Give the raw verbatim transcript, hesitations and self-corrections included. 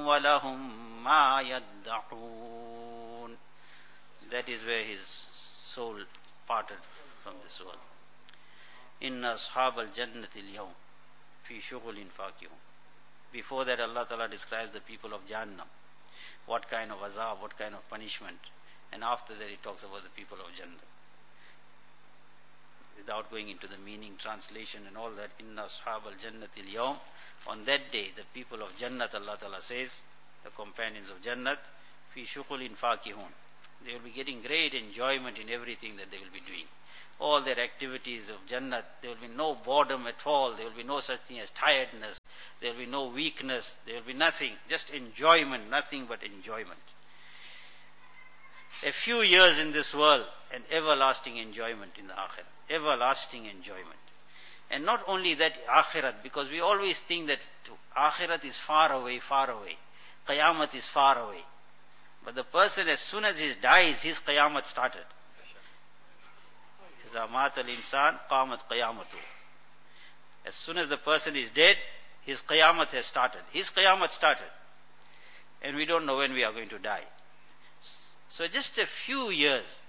وَلَهُمْ مَا يَدَّعُونَ. That is where his soul parted from this world. Inna ashab al-jannati al-yawm fi shughulin fakihun. Before that, Allah Ta'ala describes the people of Jahannam. What kind of azab, what kind of punishment. And after that, He talks about the people of Jannah. Without going into the meaning, translation and all that, Inna ashab al-jannati al-yawm. On that day, the people of Jannat, Allah Ta'ala says, the companions of Jannat, fi shughulin fakihun. They will be getting great enjoyment in everything that they will be doing. All their activities of Jannat, there will be no boredom at all. There will be no such thing as tiredness. There will be no weakness. There will be nothing. Just enjoyment, nothing but enjoyment. A few years in this world and everlasting enjoyment in the Akhirat. Everlasting enjoyment. And not only that, Akhirat, because we always think that Akhirat is far away, far away. Qayamat is far away. But the person, as soon as he dies, his Qayamat started. إِذَا مَاتَ الْإِنسَانِ قَامَتْ قَيَامَتُهُ. As soon as the person is dead, his Qayamat has started. His Qayamat started. And we don't know when we are going to die. So just a few years,